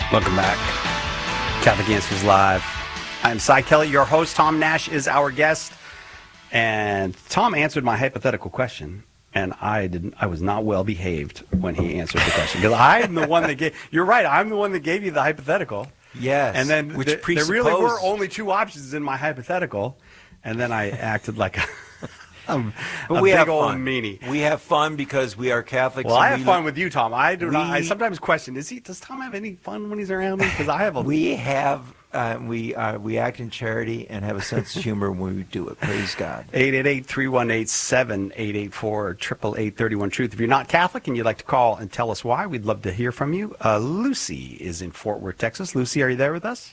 Welcome back. Catholic Answers Live. I'm Cy Kelly, your host. Tom Nash is our guest. And Tom answered my hypothetical question. And I was not well behaved when he answered the question. Because I'm the one that gave, you're right, I'm the one that gave you the hypothetical. Yes. And then which there really were only two options in my hypothetical. And then I acted like a we big have old fun. meanie. We have fun because we are Catholics. Well, I have fun with you, Tom. I sometimes question: does Tom have any fun when he's around me? Because I have a. We act in charity and have a sense of humor when we do it. Praise God. 888-318-7884, 888-31-TRUTH. If you're not Catholic and you'd like to call and tell us why, we'd love to hear from you. Lucy is in Fort Worth, Texas. Lucy, are you there with us?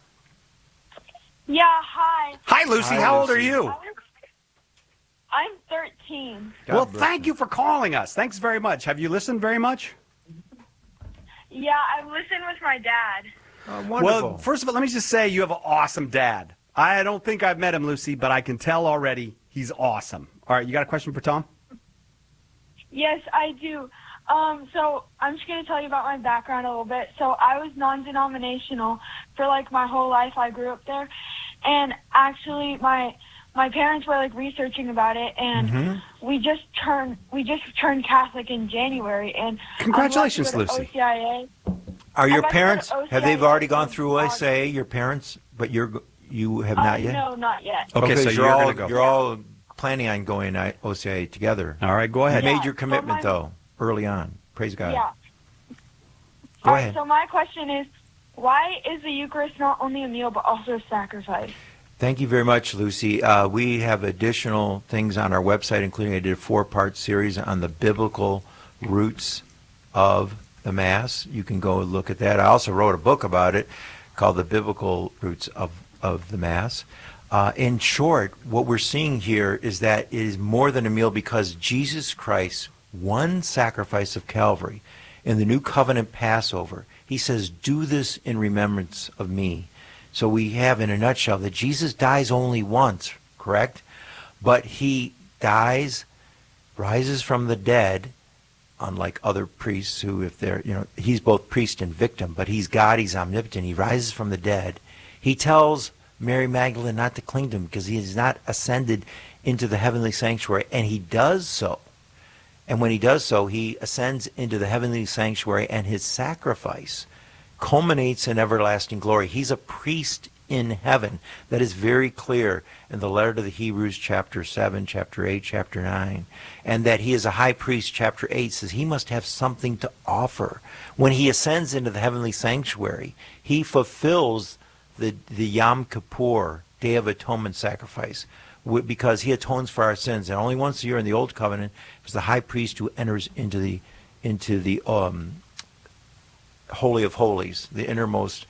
Yeah, hi. Hi, Lucy. Hi, How old are Lucy. you? I'm 13. Well, thank you for calling us. Thanks very much. Have you listened very much? Yeah, I listen with my dad. Oh, wonderful. Well, first of all, let me just say you have an awesome dad. I don't think I've met him, Lucy, but I can tell already he's awesome. All right, you got a question for Tom? Yes, I do. So I'm just going to tell you about my background a little bit. So I was non-denominational for like my whole life. I grew up there. And actually my parents were like researching about it, and we just turned Catholic in January. And congratulations, Lucy. OCIA. Are your parents? Have they already gone in through OCIA? Your parents, but you have not yet. No, not yet. Okay, so you're going to go. You're all planning on going OCIA together. All right, go ahead. You made your commitment though early on. Praise God. Yeah. Go ahead. So my question is, why is the Eucharist not only a meal but also a sacrifice? Thank you very much, Lucy. We have additional things on our website, including I did a 4-part series on the biblical roots of the Mass. You can go look at that. I also wrote a book about it called The Biblical Roots of the Mass. In short, what we're seeing here is that it is more than a meal because Jesus Christ, one sacrifice of Calvary, in the New Covenant Passover, he says, do this in remembrance of me. So we have, in a nutshell, that Jesus dies only once, correct? But he dies, rises from the dead, unlike other priests who, if they're, he's both priest and victim, but he's God, he's omnipotent, he rises from the dead. He tells Mary Magdalene not to cling to him because he has not ascended into the heavenly sanctuary, and he does so. And when he does so, he ascends into the heavenly sanctuary, and his sacrifice culminates in everlasting glory. He's a priest in heaven. That is very clear in the letter to the Hebrews, chapter 7, chapter 8, chapter 9. And that he is a high priest, chapter 8, says he must have something to offer. When he ascends into the heavenly sanctuary, he fulfills the Yom Kippur, Day of Atonement sacrifice, because he atones for our sins. And only once a year in the Old Covenant, it was the high priest who enters into the Holy of Holies, the innermost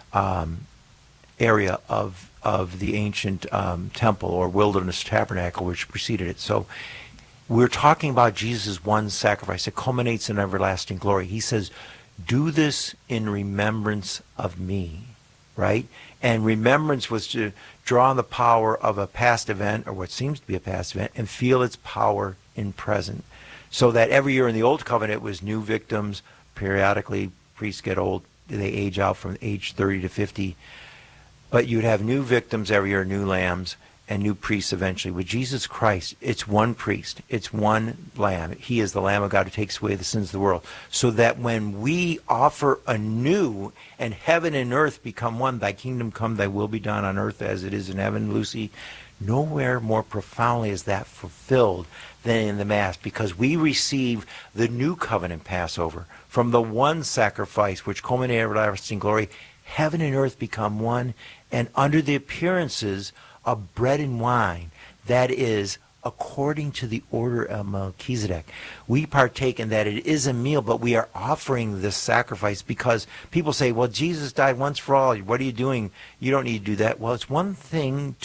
area of the ancient temple or wilderness tabernacle which preceded it. So we're talking about Jesus' one sacrifice. It culminates in everlasting glory. He says, do this in remembrance of me, right? And remembrance was to draw on the power of a past event, or what seems to be a past event, and feel its power in present. So that every year in the Old Covenant it was new victims. Periodically priests get old, they age out from age 30 to 50. But you'd have new victims every year, new lambs, and new priests eventually. With Jesus Christ, it's one priest, it's one lamb. He is the Lamb of God who takes away the sins of the world. So that when we offer anew and heaven and earth become one, thy kingdom come, thy will be done on earth as it is in heaven, Lucy, nowhere more profoundly is that fulfilled than in the Mass, because we receive the new covenant Passover from the one sacrifice which culminated in everlasting glory. Heaven and earth become one, and under the appearances of bread and wine, that is according to the order of Melchizedek, we partake in that. It is a meal, but we are offering this sacrifice because people say, well, Jesus died once for all. What are you doing? You don't need to do that. Well, it's one thing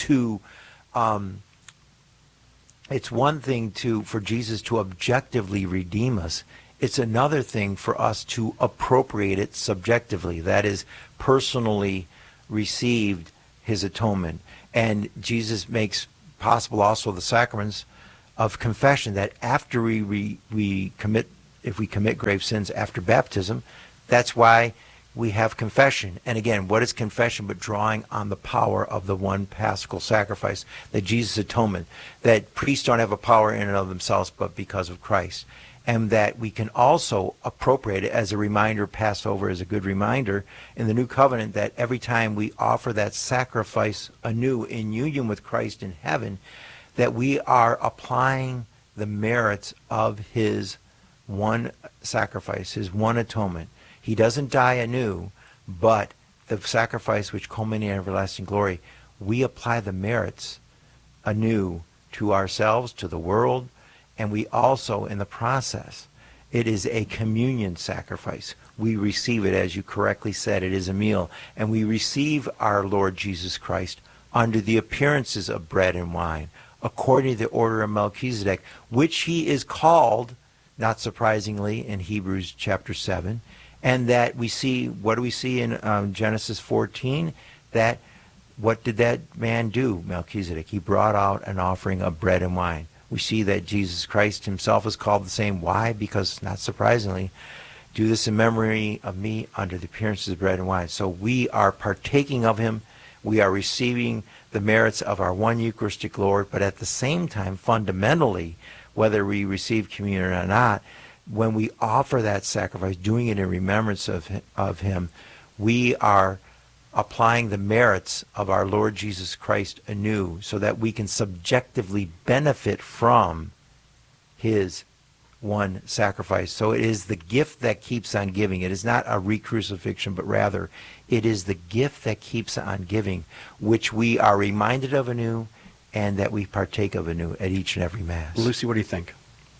for Jesus to objectively redeem us. It's another thing for us to appropriate it subjectively. That is, personally received his atonement. And Jesus makes possible also the sacraments of confession, that after we commit, if we commit grave sins after baptism, that's why we have confession. And again, what is confession but drawing on the power of the one paschal sacrifice, that Jesus' atonement, that priests don't have a power in and of themselves but because of Christ. And that we can also appropriate it as a reminder. Passover is a good reminder in the new covenant that every time we offer that sacrifice anew in union with Christ in heaven, that we are applying the merits of his one sacrifice, his one atonement. He doesn't die anew, but the sacrifice which culminated in everlasting glory, we apply the merits anew to ourselves, to the world, and we also, in the process, it is a communion sacrifice. We receive it, as you correctly said, it is a meal, and we receive our Lord Jesus Christ under the appearances of bread and wine, according to the order of Melchizedek, which he is called, not surprisingly, in Hebrews chapter 7, and that we see, what do we see in Genesis 14? That what did that man do, Melchizedek? He brought out an offering of bread and wine. We see that Jesus Christ himself is called the same. Why? Because, not surprisingly, do this in memory of me under the appearances of bread and wine. So we are partaking of him. We are receiving the merits of our one Eucharistic Lord, but at the same time, fundamentally, whether we receive communion or not, when we offer that sacrifice, doing it in remembrance of him, we are applying the merits of our Lord Jesus Christ anew so that we can subjectively benefit from his one sacrifice. So it is the gift that keeps on giving. It is not a re-crucifixion, but rather it is the gift that keeps on giving, which we are reminded of anew and that we partake of anew at each and every Mass. Lucy, what do you think?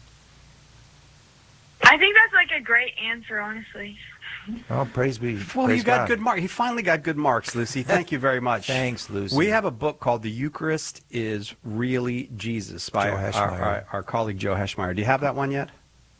I think that's like a great answer, honestly. Oh, praise be. Well, praise you got God. good marks. He finally got good marks, Lucy. Thank you very much. Thanks, Lucy. We have a book called The Eucharist is Really Jesus by Joe Heschmeyer. our colleague Joe Heschmeyer. Do you have that one yet?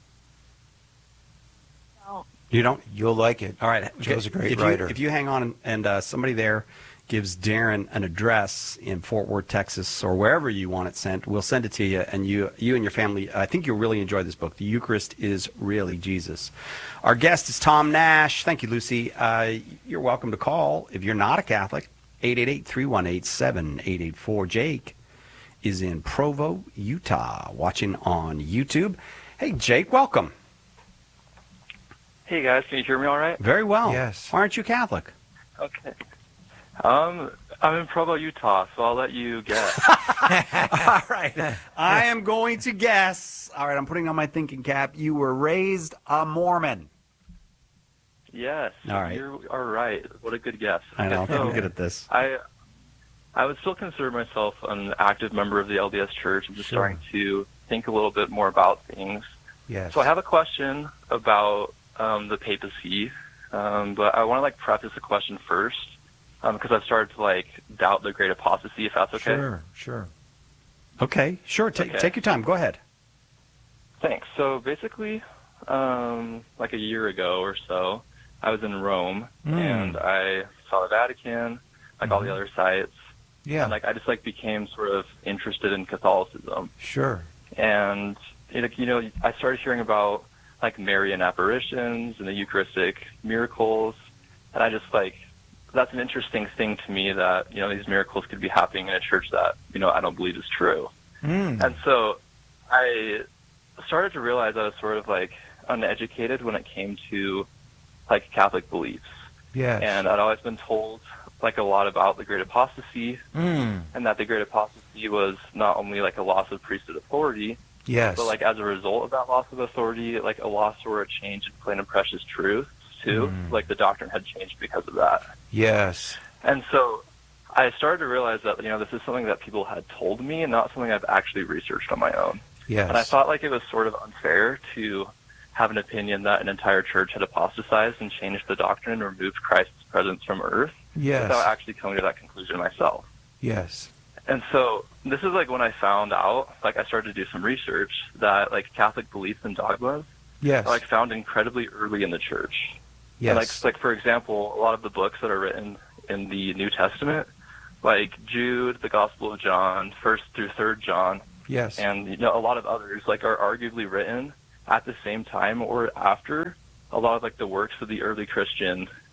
No. You don't? You'll like it. All right. Joe's a great if writer. If you hang on and somebody there gives Darren an address in Fort Worth, Texas, or wherever you want it sent, we'll send it to you, and you and your family, I think you'll really enjoy this book. The Eucharist is Really Jesus. Our guest is Tom Nash. Thank you, Lucy. You're welcome to call if you're not a Catholic, 888-318-7884. Jake is in Provo, Utah, watching on YouTube. Hey, Jake, welcome. Hey guys, can you hear me all right? Very well. Yes. Why aren't you Catholic? Okay. I'm in Provo, Utah, so I'll let you guess. All right. I am going to guess. All right, I'm putting on my thinking cap. You were raised a Mormon. Yes. All right. You are right. What a good guess. I know. Okay, so I'm good at this. I would still consider myself an active member of the LDS Church. I'm just Sure. starting to think a little bit more about things. Yes. So I have a question about the papacy, but I want to preface the question first. Because I've started to doubt the great apostasy, if that's okay. Sure. Okay, sure. Take your time. Go ahead. Thanks. So basically, a year ago or so, I was in Rome and I saw the Vatican, all the other sites. Yeah. And I just became sort of interested in Catholicism. Sure. And I started hearing about Marian apparitions and the Eucharistic miracles, and I just that's an interesting thing to me that, these miracles could be happening in a church that, I don't believe is true. And so I started to realize I was sort of uneducated when it came to Catholic beliefs. Yes. And I'd always been told a lot about the great apostasy and that the great apostasy was not only a loss of priesthood authority, Yes. but as a result of that loss of authority, a loss or a change in plain and precious truth too. The doctrine had changed because of that. Yes. And so I started to realize that, this is something that people had told me and not something I've actually researched on my own. Yes. And I thought it was sort of unfair to have an opinion that an entire church had apostatized and changed the doctrine and removed Christ's presence from earth Yes. without actually coming to that conclusion myself. Yes. And so this is when I found out, I started to do some research that Catholic beliefs and dogmas Yes. are found incredibly early in the church. Yes. And for example, a lot of the books that are written in the New Testament, Jude, the Gospel of John, 1st through 3rd John, Yes. and a lot of others, are arguably written at the same time or after a lot of the works of the early Christian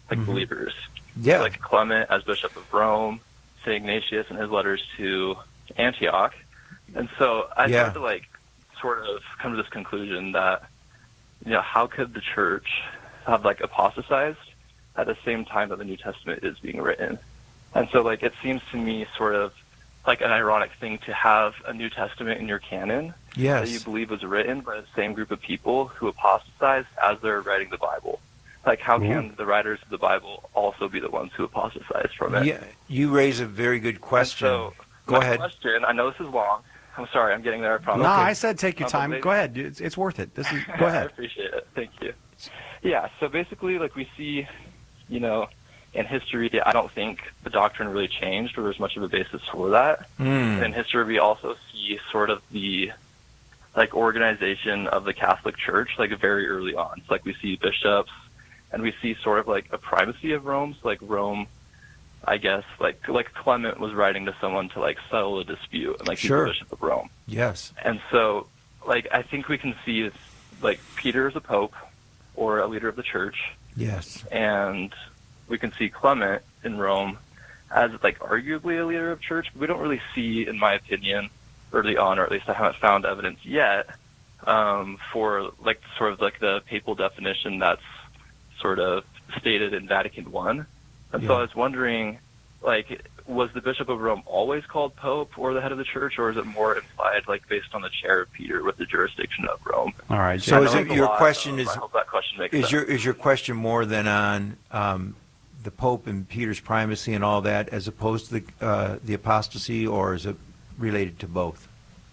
like believers. Yeah. Like Clement as Bishop of Rome, St. Ignatius in his letters to Antioch. And so I started to like sort of come to this conclusion that, you know, how could the church have like apostatized at the same time that the New Testament is being written? And so like it seems to me sort of like an ironic thing to have a New Testament in your canon that you believe was written by the same group of people who apostatized as they're writing the Bible. Like, how can the writers of the Bible also be the ones who apostatized from it? Yeah, you raise a very good question. So, Go ahead. Question, I know this is long. I'm sorry, I'm getting there, I promise. No, I said take your time. Go ahead. It's worth it. Go ahead. I appreciate it. Thank you. Yeah, so basically, like, we see, you know, in history, I don't think the doctrine really changed or there's much of a basis for that. And in history, we also see sort of the, like, organization of the Catholic Church, like, very early on. It's like we see bishops, and we see sort of like a primacy of Rome. So like Rome, I guess, like Clement was writing to someone to like settle a dispute, and like he's the Bishop of Rome. Yes. And so, like, I think we can see like Peter as a pope or a leader of the church. Yes. And we can see Clement in Rome as like arguably a leader of church, but we don't really see, in my opinion, early on, or at least I haven't found evidence yet, for like sort of like the papal definition that's sort of stated in Vatican I. And so I was wondering, like, was the Bishop of Rome always called Pope or the head of the church, or is it more implied, like, based on the chair of Peter with the jurisdiction of Rome? All right. So is it, your question I hope that question makes sense. Is your question more than on the Pope and Peter's primacy and all that, as opposed to the apostasy, or is it related to both?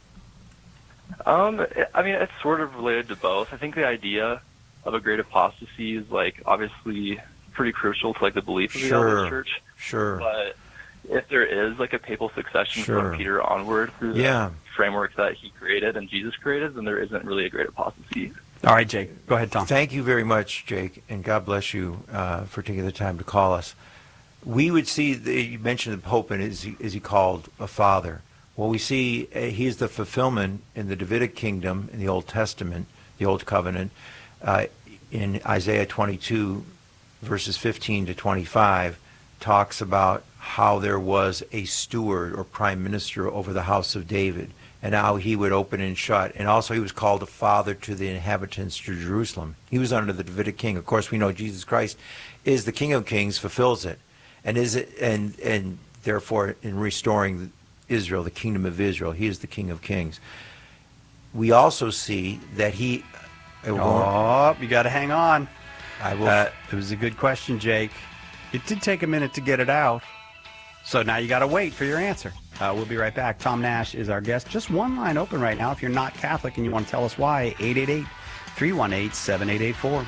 I mean, it's sort of related to both. I think the idea of a great apostasy is, like, obviously pretty crucial to, like, the belief of the LDS Church. Sure. But if there is, like, a papal succession from Peter onward through the framework that he created and Jesus created, then there isn't really a great apostasy. All right, Jake. Go ahead, Tom. Thank you very much, Jake, and God bless you for taking the time to call us. We would see, you mentioned the Pope, and is he called a father? Well, we see he's the fulfillment in the Davidic kingdom in the Old Testament, the Old Covenant, in Isaiah 22, verses 15 to 25, talks about how there was a steward or prime minister over the house of David, and how he would open and shut. And also he was called a father to the inhabitants of Jerusalem. He was under the Davidic king. Of course, we know Jesus Christ is the King of Kings, fulfills it, and therefore in restoring Israel, the kingdom of Israel, he is the King of Kings. We also see that he... you got to hang on. I will. It was a good question, Jake. It did take a minute to get it out. So now you got to wait for your answer. We'll be right back. Tom Nash is our guest. Just one line open right now. If you're not Catholic and you want to tell us why, 888-318-7884.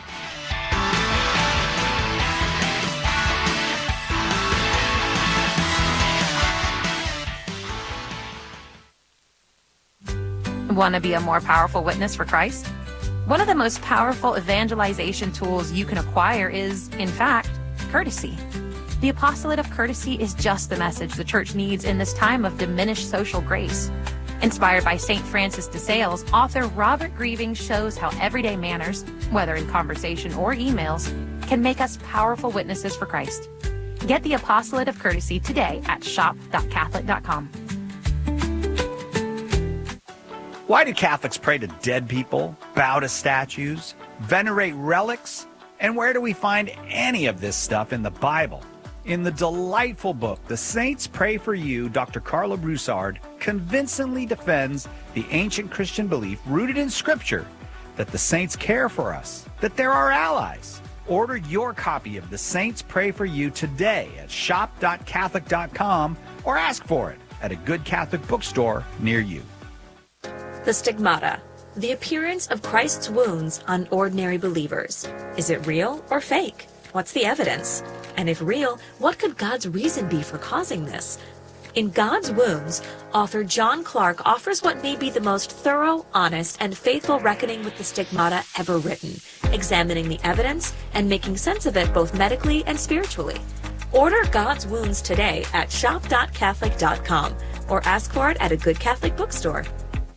Want to be a more powerful witness for Christ? One of the most powerful evangelization tools you can acquire is, in fact, courtesy. The apostolate of courtesy is just the message the church needs in this time of diminished social grace. Inspired by St. Francis de Sales, author Robert Grieving shows how everyday manners, whether in conversation or emails, can make us powerful witnesses for Christ. Get the apostolate of courtesy today at shop.catholic.com. Why do Catholics pray to dead people, bow to statues, venerate relics? And where do we find any of this stuff in the Bible? In the delightful book, The Saints Pray for You, Dr. Carla Broussard convincingly defends the ancient Christian belief rooted in Scripture that the saints care for us, that they're our allies. Order your copy of The Saints Pray for You today at shop.catholic.com or ask for it at a good Catholic bookstore near you. The stigmata, the appearance of Christ's wounds on ordinary believers. Is it real or fake? What's the evidence? And if real, what could God's reason be for causing this? In God's Wounds, author John Clark offers what may be the most thorough, honest, and faithful reckoning with the stigmata ever written, examining the evidence and making sense of it both medically and spiritually. Order God's Wounds today at shop.catholic.com or ask for it at a good Catholic bookstore.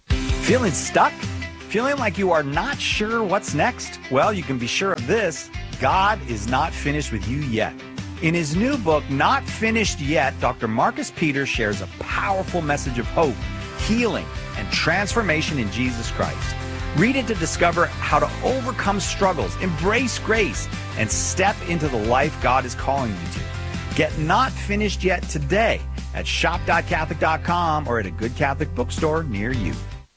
Feeling stuck? Feeling like you are not sure what's next? Well, you can be sure of this. God is not finished with you yet. In his new book, Not Finished Yet, Dr. Marcus Peters shares a powerful message of hope, healing, and transformation in Jesus Christ. Read it to discover how to overcome struggles, embrace grace, and step into the life God is calling you to. Get Not Finished Yet today at shop.catholic.com or at a good Catholic bookstore near you.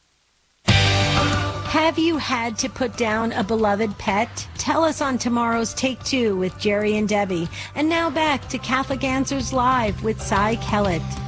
Have you had to put down a beloved pet? Tell us on tomorrow's Take Two with Jerry and Debbie. And now back to Catholic Answers Live with Cy Kellett.